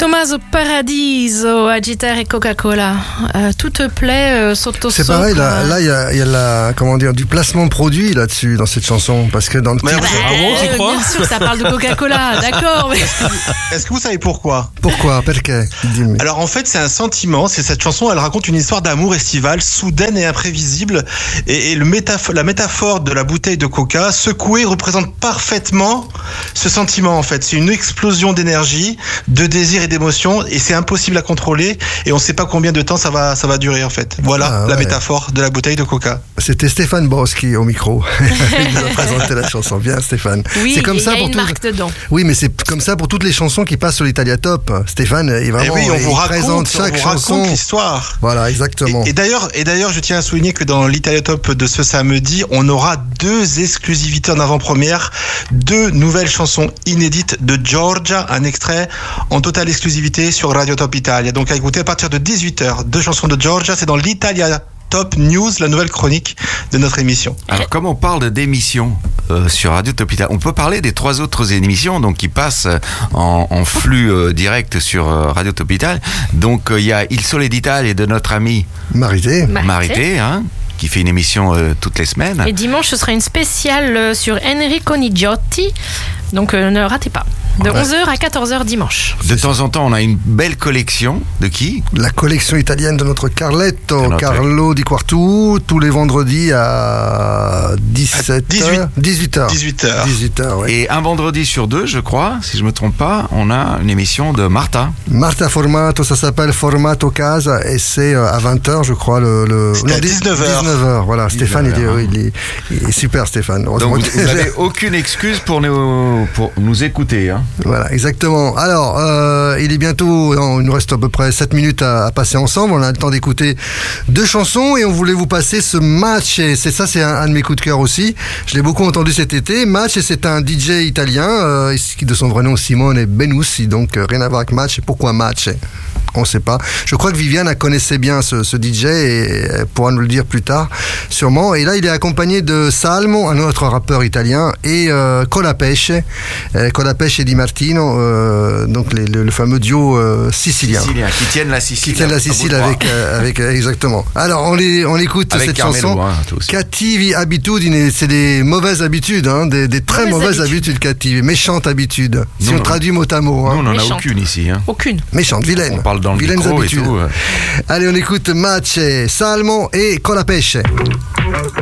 Tommaso Paradiso, Agitare Coca-Cola. Tout te plaît sotto C'est sopra. pareil, là, il y a du placement de produit là-dessus, dans cette chanson. Parce que dans le titre. tu crois? Bien sûr, ça parle de Coca-Cola, d'accord. Mais... Est-ce que vous savez pourquoi? Pourquoi? Perché? Dis-moi. Alors en fait, c'est un sentiment. C'est cette chanson, elle raconte une histoire d'amour estivale, soudaine et imprévisible. Et la métaphore de la bouteille de Coca secouée représente parfaitement ce sentiment en fait. C'est une explosion d'énergie, de désir et d'émotion, et c'est impossible à contrôler. Et on ne sait pas combien de temps ça va durer en fait. Voilà la métaphore de la bouteille de Coca. C'était Stéphane Boschi au micro. Il nous a présenté la chanson. Bien, Stéphane. Oui, c'est comme ça il y a pour une marque dedans. Oui, mais c'est comme ça pour toutes les chansons qui passent sur l'Italia Top. Stéphane, il vraiment présente chaque chanson. Raconte l'histoire. Voilà, exactement. Et d'ailleurs, je tiens à souligner que dans l'Italia Top de ce samedi, on aura 2 exclusivités en avant-première, 2 nouvelles chansons inédites de Giorgia, un extrait en totale exclusivité sur Radio Top Italia. Donc à écouter à partir de 18h, 2 chansons de Giorgia, c'est dans l'Italia Top News, la nouvelle chronique de notre émission. Alors, comme on parle d'émissions sur Radio Top Italia, on peut parler des 3 autres émissions donc, qui passent en flux direct sur Radio Top Italia. Donc, il y a Il Sole d'Italia de notre amie Marité, hein, qui fait une émission toutes les semaines. Et dimanche, ce sera une spéciale sur Enrico Nigiotti. Donc, ne ratez pas. De 11h à 14h dimanche. De temps en temps, on a une belle collection. De qui? La collection italienne de notre Carlo Di Quartu, tous les vendredis à 18h. 18h, oui. Et un vendredi sur 2, je crois, si je ne me trompe pas, on a une émission de Marta. Marta Formato, ça s'appelle Formato Casa, et c'est à 20h, je crois. C'est à 19h. 19h, voilà. Stéphane, il est super, Stéphane. Donc, vous n'avez aucune excuse pour nous écouter, hein. Voilà, exactement. Alors, il est bientôt, il nous reste à peu près 7 minutes à passer ensemble. On a le temps d'écouter 2 chansons et on voulait vous passer ce Match. Et c'est un de mes coups de cœur aussi. Je l'ai beaucoup entendu cet été. Match, et c'est un DJ italien, de son vrai nom Simone Benussi, donc rien à voir avec Match. Et pourquoi Match? On ne sait pas. Je crois que Viviane connaissait bien ce DJ et elle pourra nous le dire plus tard, sûrement. Et là, il est accompagné de Salmo, un autre rappeur italien, et Colapesce et Di Martino, donc le fameux duo sicilien. Qui tiennent la Sicile. Qui tiennent la Sicile avec exactement. Alors, on écoute avec cette Carmelo, chanson. Cattivi abitudini, c'est des mauvaises habitudes, hein, des très mauvaises habitudes cattives, méchantes habitudes. Si on traduit mot à mot. Nous, on n'en a aucune ici. Hein. Aucune. Méchante, vilaine. On parle dans le micro et tout. Allez, on écoute Match, Salmo et Colapesce.